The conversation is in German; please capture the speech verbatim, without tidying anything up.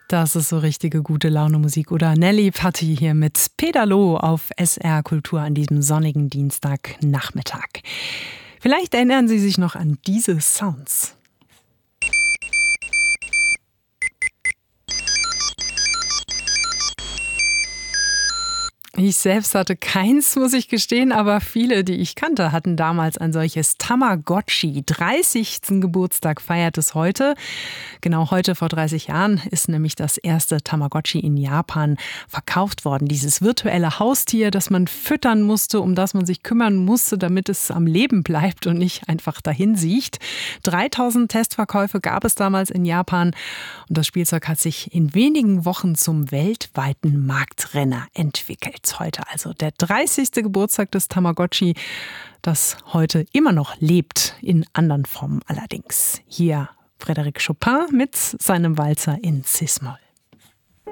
Das ist so richtige gute Laune Musik. Oder Nelly Patti hier mit Pedalo auf S R Kultur an diesem sonnigen Dienstagnachmittag. Vielleicht erinnern Sie sich noch an diese Sounds. Ich selbst hatte keins, muss ich gestehen, aber viele, die ich kannte, hatten damals ein solches Tamagotchi. dreißigsten Geburtstag feiert es heute. Genau heute vor dreißig Jahren ist nämlich das erste Tamagotchi in Japan verkauft worden. Dieses virtuelle Haustier, das man füttern musste, um das man sich kümmern musste, damit es am Leben bleibt und nicht einfach dahin siecht. dreitausend Testverkäufe gab es damals in Japan und das Spielzeug hat sich in wenigen Wochen zum weltweiten Marktrenner entwickelt. Heute also der dreißigste Geburtstag des Tamagotchi, das heute immer noch lebt, in anderen Formen allerdings. Hier Frédéric Chopin mit seinem Walzer in Cis-Moll.